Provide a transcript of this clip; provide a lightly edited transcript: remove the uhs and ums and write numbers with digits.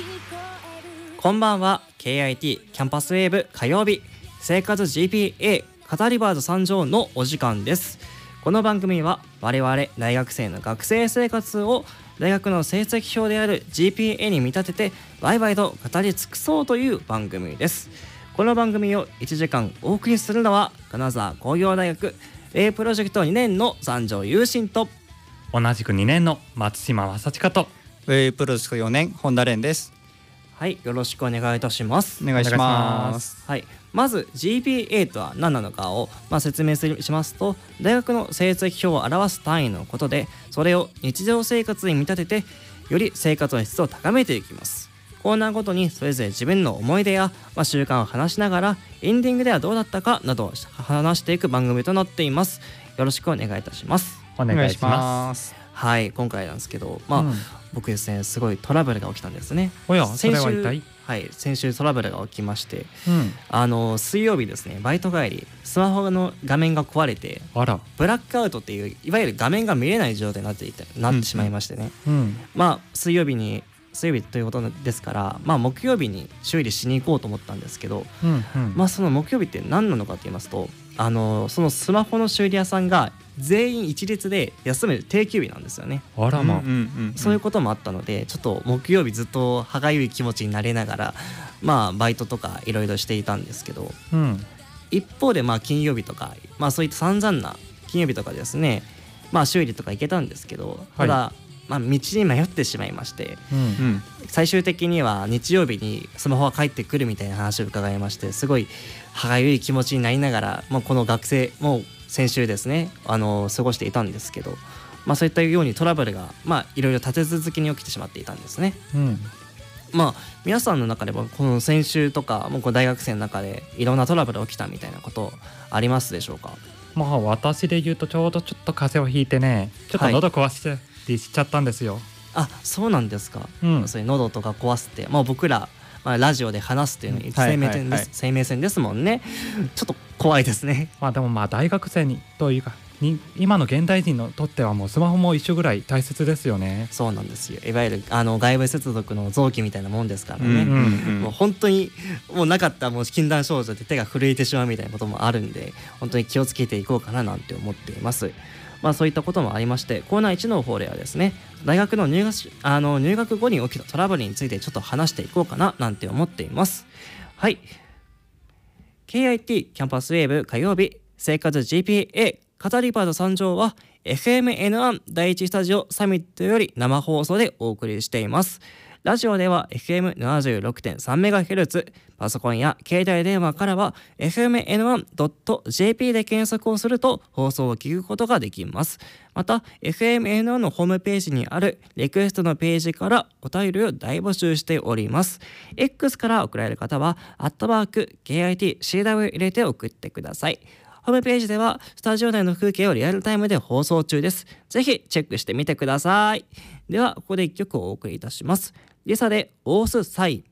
こんばんは。 KIT キャンパスウェーブ火曜日生活 GPA 語りバード参上のお時間です。この番組は我々大学生の学生生活を大学の成績表である GPA に見立ててワイワイと語り尽くそうという番組です。この番組を1時間お送りするのは金沢工業大学A プロジェクト2年の三条優心と同じく2年の松島正親とプロジェクト4年本田蓮です。 はい、よろしくお願いいたします。 お願いします。 はい、まず GPA とは何なのかを、説明しますと、大学の成績表を表す単位のことで、それを日常生活に見立ててより生活の質を高めていきます。コーナーごとにそれぞれ自分の思い出や、習慣を話しながらエンディングではどうだったかなどを話していく番組となっています。よろしくお願いいたします。 お願いします。 はい、今回なんですけど、僕ですね、すごいトラブルが起きたんですね。 おや、それは一体？ はい、先週トラブルが起きまして、水曜日ですね、バイト帰りスマホの画面が壊れて、ブラックアウトっていういわゆる画面が見れない状態になってしまいましてね、水曜日ということですから、木曜日に修理しに行こうと思ったんですけど、その木曜日って何なのかと言いますと、そのスマホの修理屋さんが全員一律で休める定休日なんですよね。そういうこともあったので、ちょっと木曜日ずっと歯がゆい気持ちになれながら、バイトとかいろいろしていたんですけど、一方で金曜日とか、そういった散々な金曜日とかですね、修理とか行けたんですけど、ただ、道に迷ってしまいまして、最終的には日曜日にスマホが返ってくるみたいな話を伺いまして、すごい歯がゆい気持ちになりながら、この学生もう先週ですね過ごしていたんですけど、そういったようにトラブルがいろいろ立て続けに起きてしまっていたんですね。皆さんの中でもこの先週とかこう大学生の中でいろんなトラブル起きたみたいなことありますでしょうか？ 私で言うとちょうどちょっと風邪をひいてね、ちょっと喉壊してしちゃったんですよ。 そうなんですか。そういう喉とか壊すって、僕ら、ラジオで話すっていうのに生命線ですもんね。ちょっと怖いですね。 でも大学生にというか今の現代人にとってはもうスマホも一緒ぐらい大切ですよね。 そうなんですよ。いわゆる外部接続の臓器みたいなもんですからね。もう本当にもうなかったらもう禁断症状で手が震えてしまうみたいなこともあるんで、本当に気をつけていこうかななんて思っています。そういったこともありまして、コーナー1の方ではですね、大学の入学後に起きたトラブルについてちょっと話していこうかななんて思っています。はい、 KIT キャンパスウェーブ火曜日生活 GPA 語りバード参上は FMN1 第1スタジオサミットより生放送でお送りしています。ラジオでは FM76.3MHz、 パソコンや携帯電話からは fmn1.jp で検索をすると放送を聞くことができます。また FMN1 のホームページにあるリクエストのページからお便りを大募集しております。 X から送られる方は@KITCW 入れて送ってください。ホームページではスタジオ内の風景をリアルタイムで放送中です。ぜひチェックしてみてください。ではここで1曲をお送りいたします。リサでオースサイ。